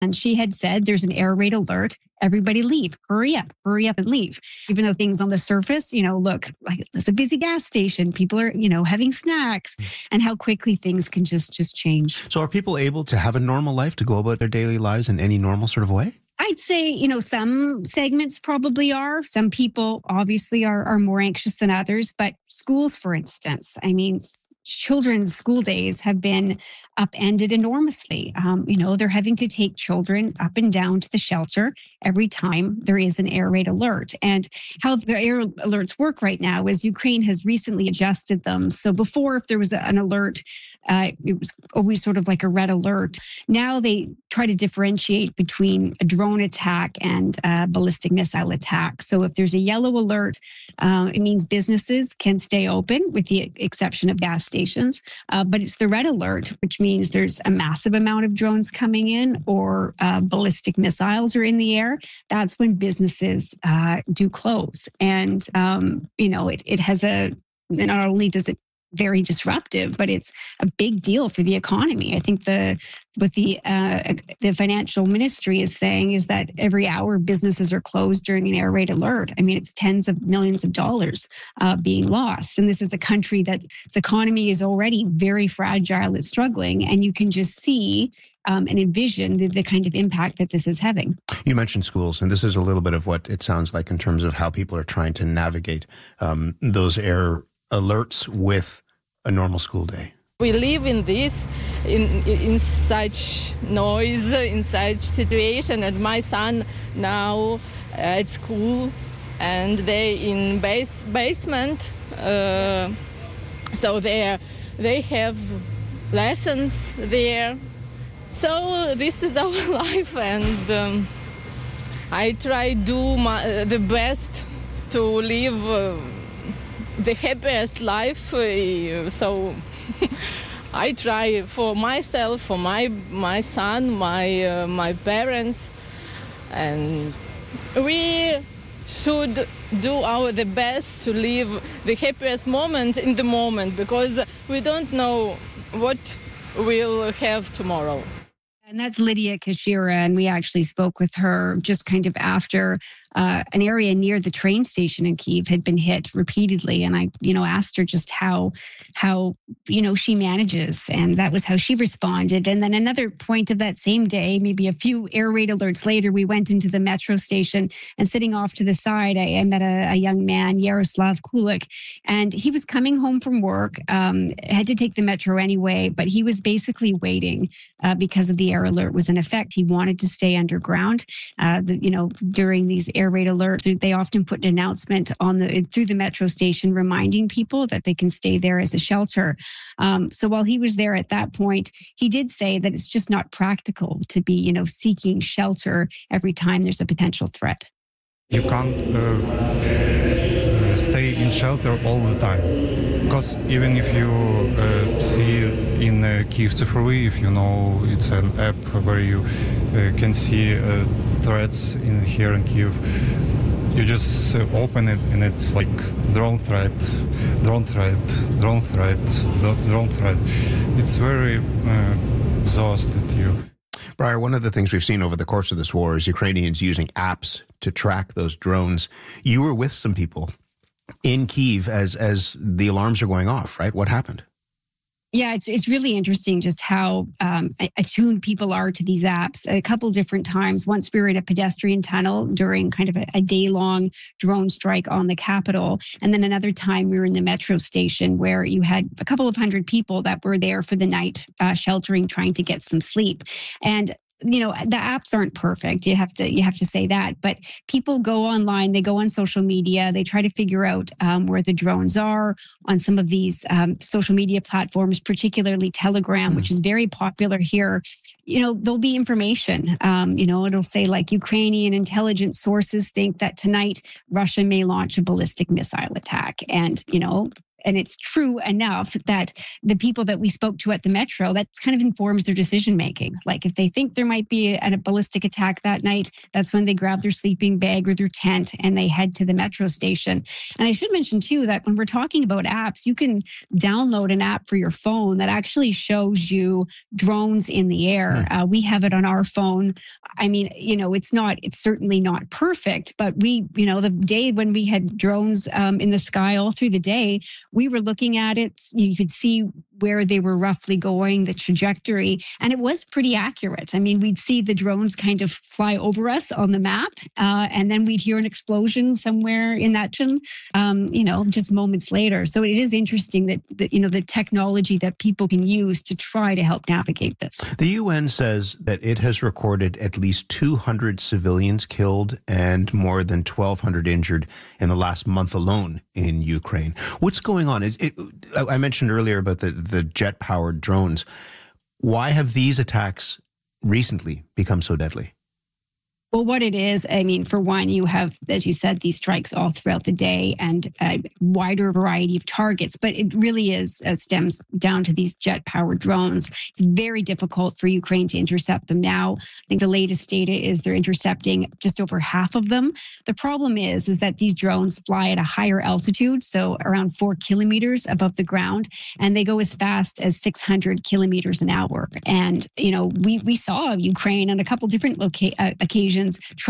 And she had said, there's an air raid alert. Everybody leave, hurry up and leave. Even though things on the surface, look like it's a busy gas station. People are, having snacks, and how quickly things can just change. So are people able to have a normal life, to go about their daily lives in any normal sort of way? I'd say, some segments probably are. Some people obviously are more anxious than others, but schools, for instance, children's school days have been upended enormously. They're having to take children up and down to the shelter every time there is an air raid alert. And how the air alerts work right now is Ukraine has recently adjusted them. So before, if there was an alert, it was always sort of like a red alert. Now they try to differentiate between a drone attack and a ballistic missile attack. So if there's a yellow alert, it means businesses can stay open with the exception of gas stations. But it's the red alert, which means there's a massive amount of drones coming in or ballistic missiles are in the air. That's when businesses do close. And, it has not only does it very disruptive, but it's a big deal for the economy. I think what the financial ministry is saying is that every hour businesses are closed during an air raid alert. It's tens of millions of dollars being lost. And this is a country that its economy is already very fragile. It's struggling. And you can just see and envision the kind of impact that this is having. You mentioned schools, and this is a little bit of what it sounds like in terms of how people are trying to navigate those air alerts with a normal school day. We live in such noise, in such situation, and my son now at school, and they in basement, so they have lessons there. So this is our life, and I try do the best to live the happiest life, so I try for myself, for my son, my parents, and we should do the best to live the happiest moment in the moment, because we don't know what we'll have tomorrow. And that's Lydia Kashira, and we actually spoke with her just kind of after an area near the train station in Kyiv had been hit repeatedly. And I, asked her just how she manages. And that was how she responded. And then another point of that same day, maybe a few air raid alerts later, we went into the metro station, and sitting off to the side, I met a young man, Yaroslav Kulik, and he was coming home from work, had to take the metro anyway, but he was basically waiting because of the air alert was in effect. He wanted to stay underground. During these air raid alerts, they often put an announcement through the metro station reminding people that they can stay there as a shelter. So while he was there at that point, he did say that it's just not practical to be, seeking shelter every time there's a potential threat. You can't stay in shelter all the time, because even if you see in Kyiv Цифровый, if it's an app where you can see threats here in Kyiv, you just open it and it's like drone threat. It's very exhausted you. Briar, one of the things we've seen over the course of this war is Ukrainians using apps to track those drones. You were with some people in Kyiv as the alarms are going off, right? What happened? Yeah, it's really interesting just how attuned people are to these apps. A couple different times. Once we were in a pedestrian tunnel during kind of a day-long drone strike on the capital. And then another time we were in the metro station where you had a couple of hundred people that were there for the night, sheltering, trying to get some sleep. And the apps aren't perfect. You have to say that. But people go online, they go on social media, they try to figure out where the drones are on some of these social media platforms, particularly Telegram, which is very popular here. There'll be information. It'll say like Ukrainian intelligence sources think that tonight Russia may launch a ballistic missile attack. And, and it's true enough that the people that we spoke to at the Metro, that kind of informs their decision making. Like if they think there might be a ballistic attack that night, that's when they grab their sleeping bag or their tent and they head to the Metro station. And I should mention too that when we're talking about apps, you can download an app for your phone that actually shows you drones in the air. We have it on our phone. I mean, it's certainly not perfect, but the day when we had drones in the sky all through the day, we were looking at it. You could see where they were roughly going, the trajectory, and it was pretty accurate. I mean, we'd see the drones kind of fly over us on the map, and then we'd hear an explosion somewhere in that just moments later. So it is interesting that the technology that people can use to try to help navigate this. The UN says that it has recorded at least 200 civilians killed and more than 1,200 injured in the last month alone in Ukraine. What's going on? I mentioned earlier about the jet-powered drones. Why have these attacks recently become so deadly? Well, what it is, I mean, for one, you have, as you said, these strikes all throughout the day and a wider variety of targets, but it really stems down to these jet-powered drones. It's very difficult for Ukraine to intercept them now. I think the latest data is they're intercepting just over half of them. The problem is that these drones fly at a higher altitude, so around 4 kilometers above the ground, and they go as fast as 600 kilometers an hour. And, we saw Ukraine on a couple different occasions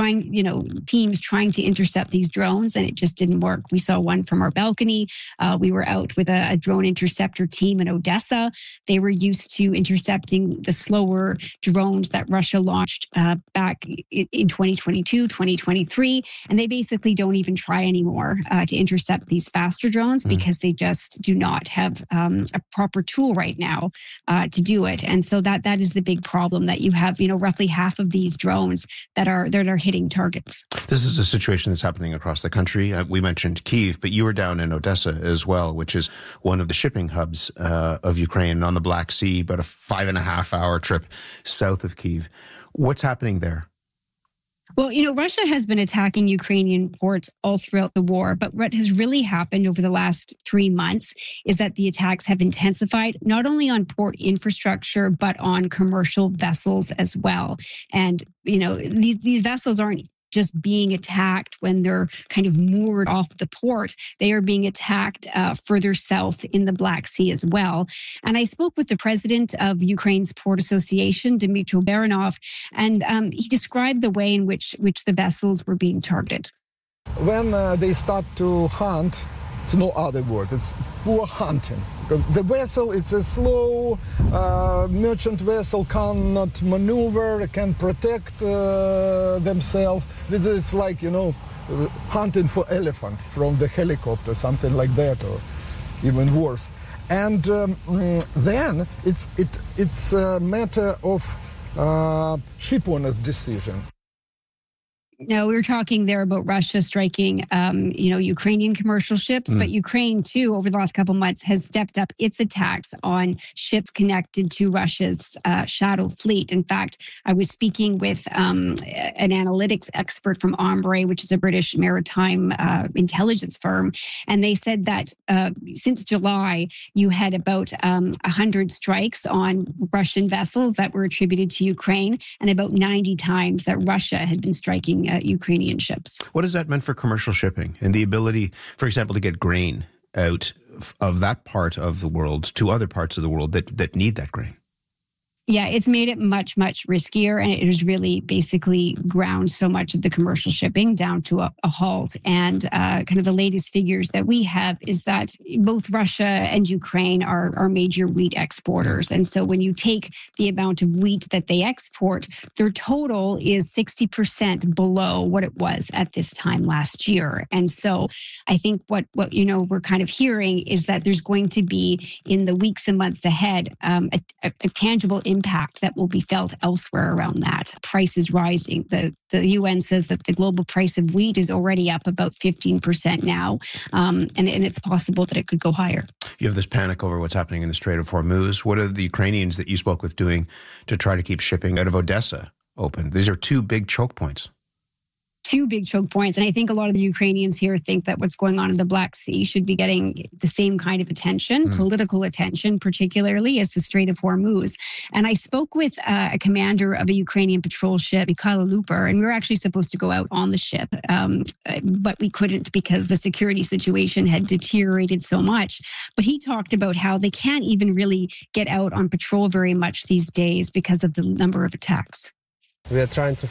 teams trying to intercept these drones, and it just didn't work. We saw one from our balcony. We were out with a drone interceptor team in Odessa. They were used to intercepting the slower drones that Russia launched back in 2022, 2023, and they basically don't even try anymore to intercept these faster drones because they just do not have a proper tool right now to do it. And so that is the big problem, that you have roughly half of these drones that are hitting targets. This is a situation that's happening across the country. We mentioned Kyiv, but you were down in Odessa as well, which is one of the shipping hubs of Ukraine on the Black Sea, about a 5.5-hour trip south of Kyiv. What's happening there? Well, Russia has been attacking Ukrainian ports all throughout the war, but what has really happened over the last 3 months is that the attacks have intensified, not only on port infrastructure, but on commercial vessels as well. And, these vessels aren't just being attacked when they're kind of moored off the port. They are being attacked further south in the Black Sea as well. And I spoke with the president of Ukraine's Port Association, Dmytro Baranov, and he described the way in which the vessels were being targeted. When they start to hunt, it's no other word, it's poor hunting. The vessel is a slow merchant vessel, cannot maneuver, can protect themselves. It's like, hunting for elephant from the helicopter, something like that, or even worse. And then it's a matter of ship owner's decision. No, we were talking there about Russia striking, Ukrainian commercial ships, but Ukraine too, over the last couple of months, has stepped up its attacks on ships connected to Russia's shadow fleet. In fact, I was speaking with an analytics expert from Ombre, which is a British maritime intelligence firm, and they said that since July, you had about 100 strikes on Russian vessels that were attributed to Ukraine, and about 90 times that Russia had been striking Ukrainian ships. What has that meant for commercial shipping and the ability, for example, to get grain out of that part of the world to other parts of the world that need that grain? Yeah, it's made it much, much riskier, and it has really basically ground so much of the commercial shipping down to a halt. And kind of the latest figures that we have is that both Russia and Ukraine are major wheat exporters. And so when you take the amount of wheat that they export, their total is 60% below what it was at this time last year. And so I think what we're kind of hearing is that there's going to be, in the weeks and months ahead, a tangible impact that will be felt elsewhere around that. Price is rising. The UN says that the global price of wheat is already up about 15% now, and it's possible that it could go higher. You have this panic over what's happening in the Strait of Hormuz. What are the Ukrainians that you spoke with doing to try to keep shipping out of Odessa open? These are two big choke points. two big choke points. And I think a lot of the Ukrainians here think that what's going on in the Black Sea should be getting the same kind of attention, political attention, particularly as the Strait of Hormuz. And I spoke with a commander of a Ukrainian patrol ship, Mikhailo Luper, and we were actually supposed to go out on the ship, but we couldn't because the security situation had deteriorated so much. But he talked about how they can't even really get out on patrol very much these days because of the number of attacks. We are trying to